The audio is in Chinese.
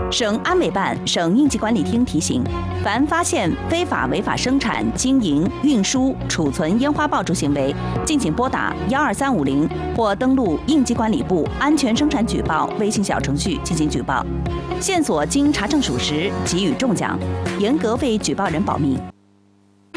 省安委办、省应急管理厅提醒：凡发现非法违法生产、经营、运输、储存烟花爆竹行为，敬请拨打12350或登录应急管理部安全生产举报微信小程序进行举报。线索经查证属实，给予重奖，严格为举报人保密。